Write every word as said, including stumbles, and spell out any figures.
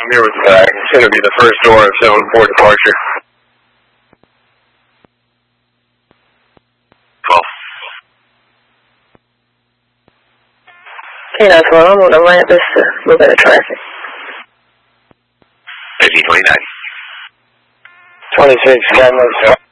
I'm here with the bag. It's going to be the first door of zone four departure. twelve. Okay, that's what I'm on the ramp. This uh, moving the traffic. fifteen twenty-nine. twenty-six, Skyline.